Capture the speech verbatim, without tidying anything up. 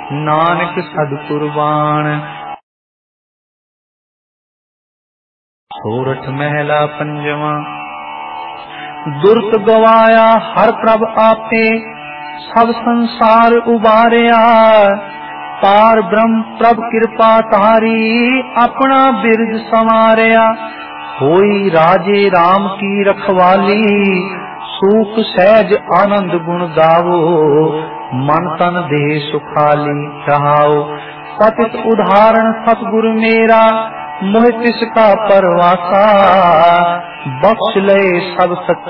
नानक सद कुर्बान। सोरठ महला पंजवा। दुर्त गवाया हर प्रभ आपे, सब संसार उबारिया। पार ब्रह्म प्रभ कृपा तारी, अपना बिरज संवारिया। होई राजे राम की रखवाली, सूख सहज आनंद गुण गावो। मन तन देह सुखाली रहाओ। पतित उदाहरण सतगुरु मेरा, मोह तिसका परवासा। बख्श ले सब सच्चा